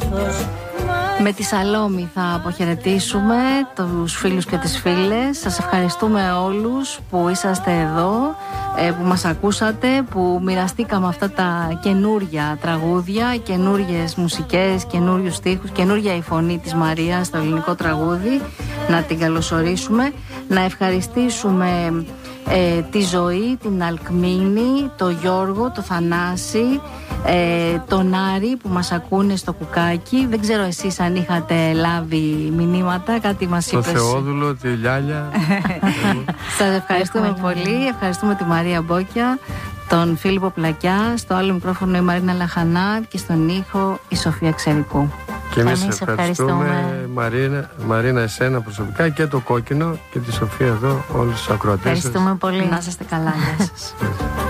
Με τη Σαλόμη θα αποχαιρετήσουμε τους φίλους και τις φίλες. Σας ευχαριστούμε όλους που είσαστε εδώ, που μας ακούσατε, που μοιραστήκαμε αυτά τα καινούρια τραγούδια, καινούριες μουσικές, καινούριους στίχους, καινούρια η φωνή της Μαρίας στο ελληνικό τραγούδι. Να την καλωσορίσουμε, να ευχαριστήσουμε τη Ζωή, την Αλκμίνη, τον Γιώργο, τον Θανάση, τον Άρη που μας ακούνε στο κουκάκι. Δεν ξέρω εσείς αν είχατε λάβει μηνύματα, κάτι μας είπες. Το Θεόδουλο, τη Λιάλια. Σας ευχαριστούμε πολύ. Ευχαριστούμε τη Μαρία Μπόκια, τον Φίλιππο Πλακιά, στο άλλο μικρόφωνο η Μαρίνα Λαχανά και στον ήχο η Σοφία Ξερικού. Και εμείς ευχαριστούμε Μαρίνα εσένα προσωπικά και το Κόκκινο και τη Σοφία εδώ, όλους τους ακροατές. Ευχαριστούμε πολύ. Να είστε καλά. Γεια σας.